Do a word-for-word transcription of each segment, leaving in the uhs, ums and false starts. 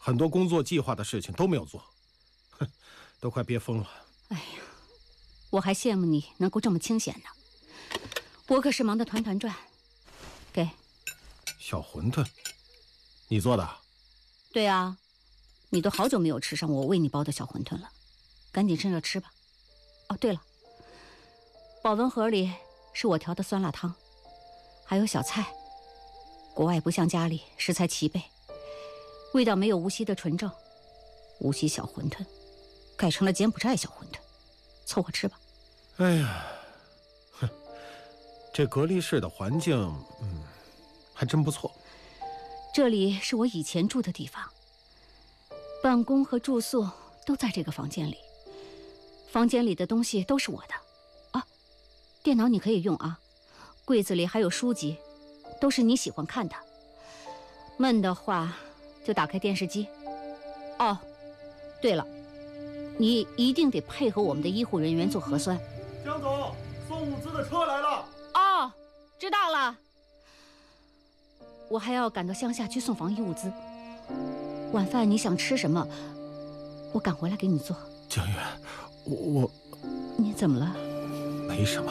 很多工作计划的事情都没有做，哼，都快憋疯了。 哎呀，我还羡慕你能够这么清闲呢，我可是忙得团团转。给。 小馄饨，你做的？ 对啊，你都好久没有吃上我为你包的小馄饨了，赶紧趁热吃吧。哦，对了，保温盒里是我调的酸辣汤，还有小菜。国外不像家里食材齐备，味道没有无锡的纯正。无锡小馄饨改成了柬埔寨小馄饨，凑合吃吧。 哎呀，哼，这隔离室的环境，嗯，还真不错。 这里是我以前住的地方，办公和住宿都在这个房间里。房间里的东西都是我的啊，电脑你可以用啊，柜子里还有书籍，都是你喜欢看的。闷的话就打开电视机。哦，对了，你一定得配合我们的医护人员做核酸。 江总，送物资的车来了。 哦，知道了。我还要赶到乡下去送防疫物资。晚饭你想吃什么，我赶回来给你做。 江远，我我， 你怎么了？ 没什么，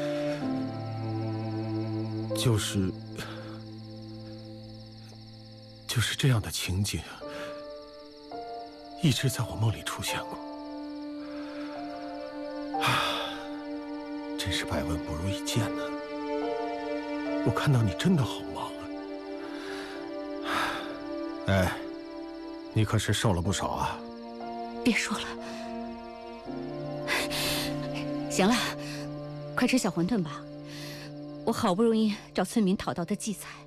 就是就是这样的情景，一直在我梦里出现过。啊，真是百闻不如一见呢。我看到你真的好忙啊。哎，你可是瘦了不少啊。 别说了。行了，快吃小馄饨吧。我好不容易找村民讨到的荠菜。